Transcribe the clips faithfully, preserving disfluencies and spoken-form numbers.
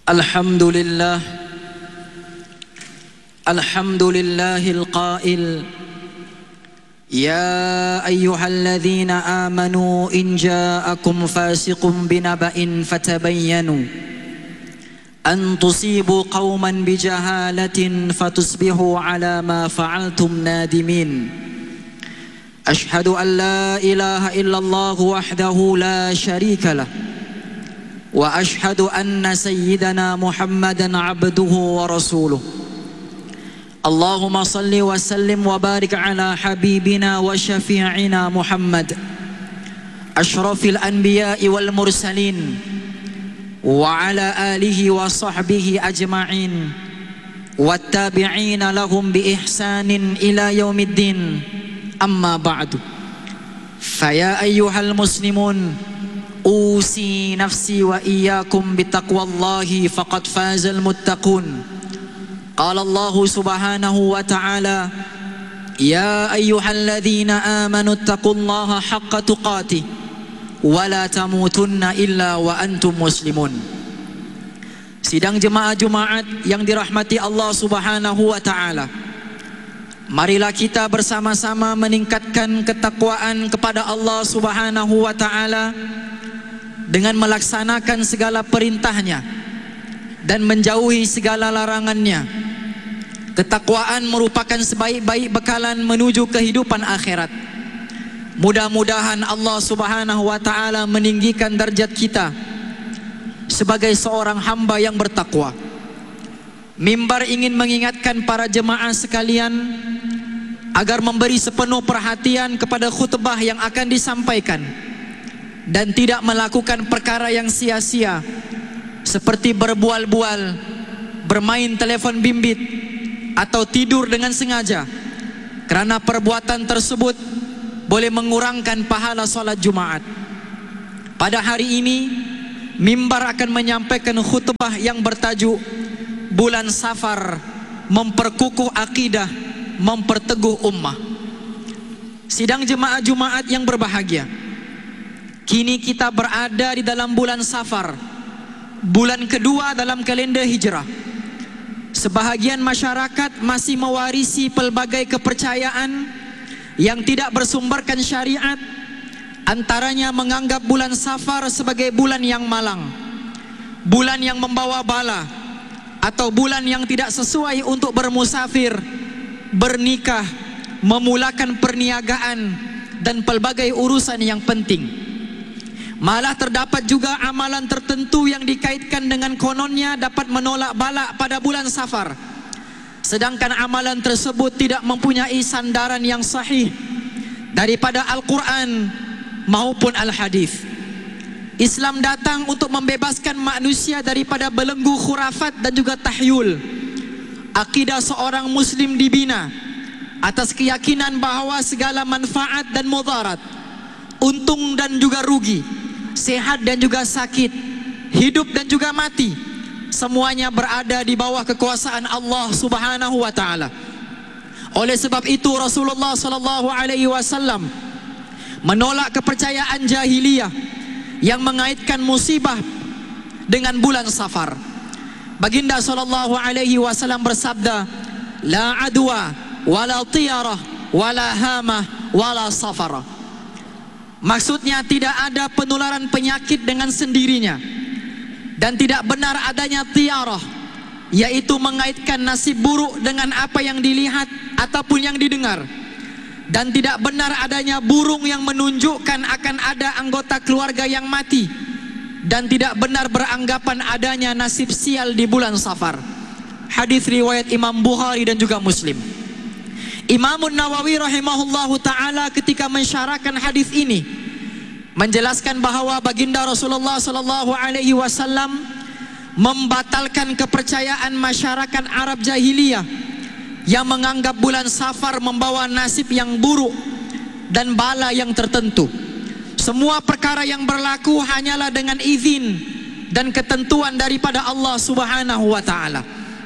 Alhamdulillah, Alhamdulillahil qail, Ya ayyuhalladzina amanu in ja'akum fasiqun binaba'in fatabayyanu an tusibu qauman bijahalatin fatusbihu ala ma fa'altum nadimin. Ashhadu an la ilaha illallah wahdahu la sharika lah wa ashhadu anna sayyidana Muhammadan abduhu wa rasuluh. Allahumma salli wa sallim wa barik ala habibina wa syafi'ina Muhammad ashrafil anbiya'i wal mursalin wa ala alihi wa sahbihi ajma'in wattabi'ina lahum bi ihsanin ila yaumiddin. Amma ba'du, faya ayyuhal muslimun, usi nafsi wa iyyakum bitaqwallahi faqad fazal muttaqun. Qala Allah subhanahu wa ta'ala, Ya ayyuhalladzina amanu taqullaha haqqa tuqatih wa la tamutunna illa wa antum muslimun. Sidang jemaah Jumaat yang dirahmati Allah subhanahu wa ta'ala, marilah kita bersama-sama meningkatkan ketakwaan kepada Allah subhanahu wa ta'ala dengan melaksanakan segala perintahnya dan menjauhi segala larangannya. Ketakwaan merupakan sebaik-baik bekalan menuju kehidupan akhirat. Mudah-mudahan Allah subhanahu wa ta'ala meninggikan darjat kita sebagai seorang hamba yang bertakwa. Mimbar ingin mengingatkan para jemaah sekalian agar memberi sepenuh perhatian kepada khutbah yang akan disampaikan dan tidak melakukan perkara yang sia-sia seperti berbual-bual, bermain telefon bimbit, atau tidur dengan sengaja, kerana perbuatan tersebut boleh mengurangkan pahala solat Jumaat. Pada hari ini, mimbar akan menyampaikan khutbah yang bertajuk Bulan Safar Memperkukuh Akidah, Memperteguh Ummah. Sidang jemaah Jumaat yang berbahagia, kini kita berada di dalam bulan Safar, bulan kedua dalam kalender hijrah. Sebahagian masyarakat masih mewarisi pelbagai kepercayaan yang tidak bersumberkan syariat. Antaranya menganggap bulan Safar sebagai bulan yang malang, bulan yang membawa bala, atau bulan yang tidak sesuai untuk bermusafir, bernikah, memulakan perniagaan, dan pelbagai urusan yang penting. Malah terdapat juga amalan tertentu yang dikaitkan dengan kononnya dapat menolak balak pada bulan Safar, sedangkan amalan tersebut tidak mempunyai sandaran yang sahih daripada Al-Quran maupun Al-Hadis. Islam datang untuk membebaskan manusia daripada belenggu khurafat dan juga tahyul. Akidah seorang muslim dibina atas keyakinan bahawa segala manfaat dan mudarat, untung dan juga rugi, sehat dan juga sakit, hidup dan juga mati, semuanya berada di bawah kekuasaan Allah subhanahu wa ta'ala. Oleh sebab itu Rasulullah sallallahu alaihi wasallam menolak kepercayaan jahiliyah yang mengaitkan musibah dengan bulan Safar. Baginda sallallahu alaihi wasallam bersabda, La adwa wala tiyarah wala hamah wala safara. Maksudnya tidak ada penularan penyakit dengan sendirinya, dan tidak benar adanya tiarah, yaitu mengaitkan nasib buruk dengan apa yang dilihat ataupun yang didengar, dan tidak benar adanya burung yang menunjukkan akan ada anggota keluarga yang mati, dan tidak benar beranggapan adanya nasib sial di bulan Safar. Hadis riwayat Imam Bukhari dan juga Muslim. Imam Nawawi rahimahullahu ta'ala ketika mensyarahkan hadis ini menjelaskan bahawa baginda Rasulullah sallallahu alaihi wasallam membatalkan kepercayaan masyarakat Arab jahiliyah yang menganggap bulan Safar membawa nasib yang buruk dan bala yang tertentu. Semua perkara yang berlaku hanyalah dengan izin dan ketentuan daripada Allah subhanahu wa ta'ala.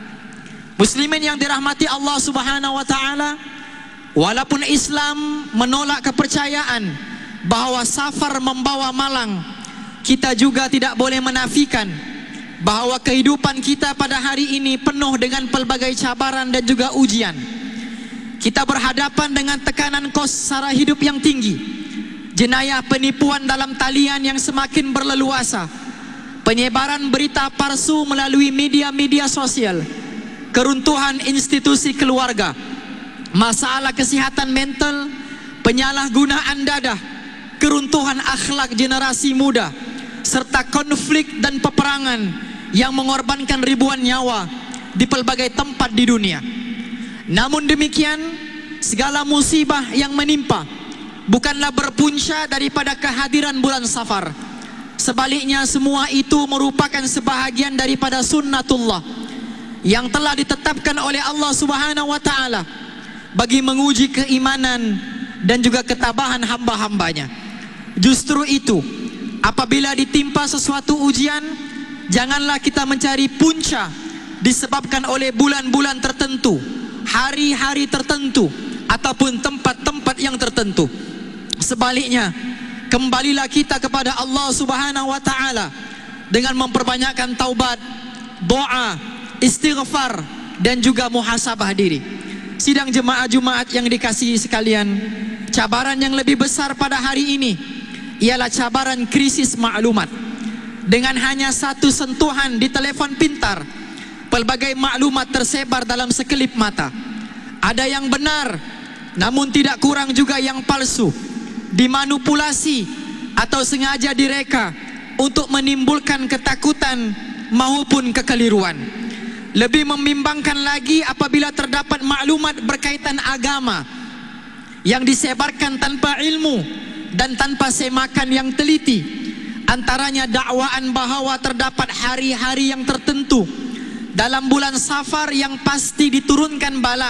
Muslimin yang dirahmati Allah subhanahu wa ta'ala, walaupun Islam menolak kepercayaan bahawa Safar membawa malang, kita juga tidak boleh menafikan bahawa kehidupan kita pada hari ini penuh dengan pelbagai cabaran dan juga ujian. Kita berhadapan dengan tekanan kos sara hidup yang tinggi, jenayah penipuan dalam talian yang semakin berleluasa, penyebaran berita palsu melalui media-media sosial, keruntuhan institusi keluarga, masalah kesihatan mental, penyalahgunaan dadah, keruntuhan akhlak generasi muda, serta konflik dan peperangan yang mengorbankan ribuan nyawa di pelbagai tempat di dunia. Namun demikian, segala musibah yang menimpa bukanlah berpunca daripada kehadiran bulan Safar. Sebaliknya, semua itu merupakan sebahagian daripada sunnatullah yang telah ditetapkan oleh Allah Subhanahu wa taala bagi menguji keimanan dan juga ketabahan hamba-hambanya. Justru itu, apabila ditimpa sesuatu ujian, janganlah kita mencari punca disebabkan oleh bulan-bulan tertentu, hari-hari tertentu, ataupun tempat-tempat yang tertentu. Sebaliknya, kembalilah kita kepada Allah Subhanahu wa taala dengan memperbanyakkan taubat, doa, istighfar dan juga muhasabah diri. Sidang jemaah Jumaat yang dikasihi sekalian, cabaran yang lebih besar pada hari ini ialah cabaran krisis maklumat. Dengan hanya satu sentuhan di telefon pintar, pelbagai maklumat tersebar dalam sekelip mata. Ada yang benar, namun tidak kurang juga yang palsu, dimanipulasi atau sengaja direka untuk menimbulkan ketakutan maupun kekeliruan. Lebih membimbangkan lagi apabila terdapat maklumat berkaitan agama yang disebarkan tanpa ilmu dan tanpa semakan yang teliti. Antaranya dakwaan bahawa terdapat hari-hari yang tertentu dalam bulan Safar yang pasti diturunkan bala,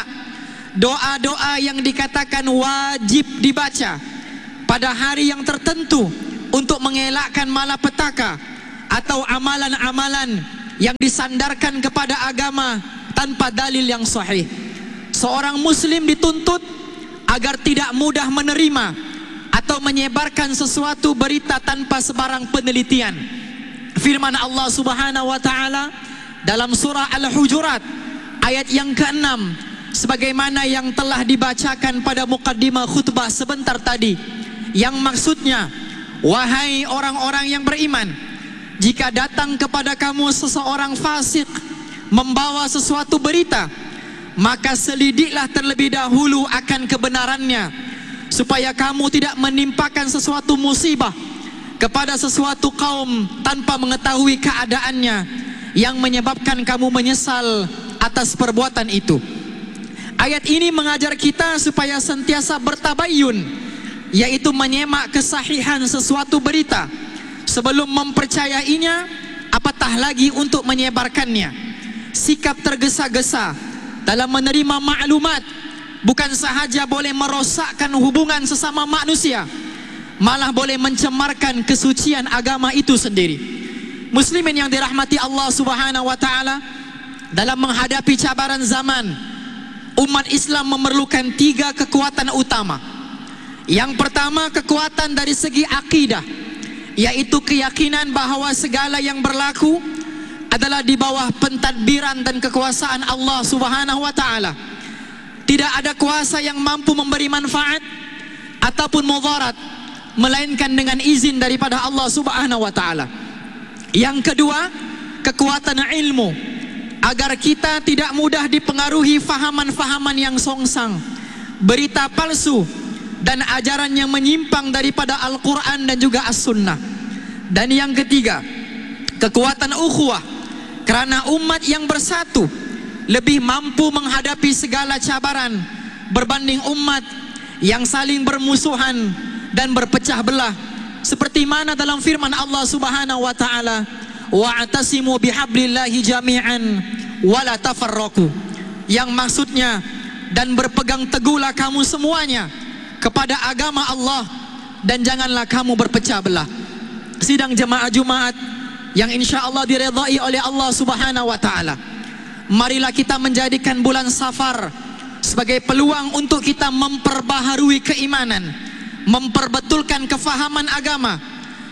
doa-doa yang dikatakan wajib dibaca pada hari yang tertentu untuk mengelakkan malapetaka, atau amalan-amalan yang disandarkan kepada agama tanpa dalil yang sahih. Seorang muslim dituntut agar tidak mudah menerima atau menyebarkan sesuatu berita tanpa sebarang penelitian. Firman Allah Subhanahu wa taala dalam surah Al-Hujurat ayat yang keenam, sebagaimana yang telah dibacakan pada mukaddimah khutbah sebentar tadi, yang maksudnya, wahai orang-orang yang beriman, jika datang kepada kamu seseorang fasik membawa sesuatu berita, maka selidiklah terlebih dahulu akan kebenarannya, supaya kamu tidak menimpakan sesuatu musibah kepada sesuatu kaum tanpa mengetahui keadaannya, yang menyebabkan kamu menyesal atas perbuatan itu. Ayat ini mengajar kita supaya sentiasa bertabayyun, yaitu menyemak kesahihan sesuatu berita sebelum mempercayainya, apatah lagi untuk menyebarkannya. Sikap tergesa-gesa dalam menerima maklumat bukan sahaja boleh merosakkan hubungan sesama manusia, malah boleh mencemarkan kesucian agama itu sendiri. Muslimin yang dirahmati Allah Subhanahu wa taala, dalam menghadapi cabaran zaman, umat Islam memerlukan tiga kekuatan utama. Yang pertama, kekuatan dari segi akidah, yaitu keyakinan bahawa segala yang berlaku adalah di bawah pentadbiran dan kekuasaan Allah Subhanahu wa taala. Tidak ada kuasa yang mampu memberi manfaat ataupun mudarat melainkan dengan izin daripada Allah Subhanahu wa taala. Yang kedua, kekuatan ilmu, agar kita tidak mudah dipengaruhi fahaman-fahaman yang songsang, berita palsu dan ajaran yang menyimpang daripada Al-Quran dan juga As-Sunnah. Dan yang ketiga, kekuatan ukhuwah, kerana umat yang bersatu lebih mampu menghadapi segala cabaran berbanding umat yang saling bermusuhan dan berpecah belah, seperti mana dalam firman Allah Subhanahu wa taala, wa'tasimu bihablillahi jami'an wala tafarraqu, yang maksudnya, dan berpegang teguhlah kamu semuanya kepada agama Allah dan janganlah kamu berpecah belah. Sidang jemaah Jumaat yang insya-Allah diredai oleh Allah Subhanahu wa taala, marilah kita menjadikan bulan Safar sebagai peluang untuk kita memperbaharui keimanan, memperbetulkan kefahaman agama,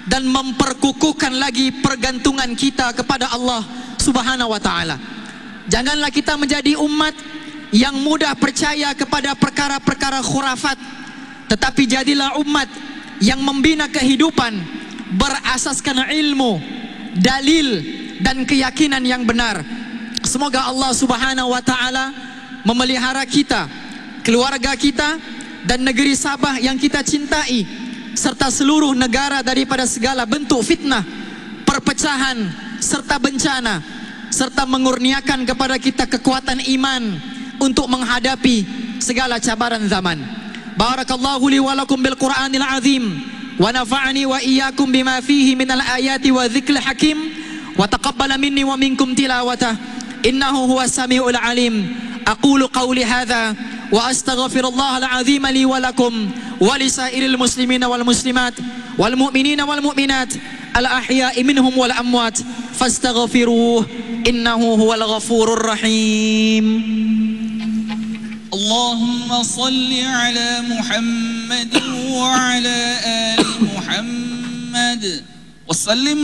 dan memperkukuhkan lagi pergantungan kita kepada Allah Subhanahu wa taala. Janganlah kita menjadi umat yang mudah percaya kepada perkara-perkara khurafat, tetapi jadilah umat yang membina kehidupan berasaskan ilmu, dalil dan keyakinan yang benar. Semoga Allah Subhanahu wa taala memelihara kita, keluarga kita dan negeri Sabah yang kita cintai, serta seluruh negara daripada segala bentuk fitnah, perpecahan serta bencana, serta mengurniakan kepada kita kekuatan iman untuk menghadapi segala cabaran zaman. Barakallahu li wa lakum bil Qur'anil azim wa nafa'ani wa iyyakum bima fihi minal ayati wa dzikril hakim wa taqabbala minni wa minkum tilawatah innahu huwas samiul alim. Aqulu qawli hadza wa astaghfirullahal azim li wa lakum wa lisairil muslimina wal muslimat wal mu'minina wal mu'minat al ahya'i minhum wal amwat fastaghfiruh innahu huwal ghafurur rahim. Allahumma salli ala Muhammad wa ala ali Muhammad wa sallim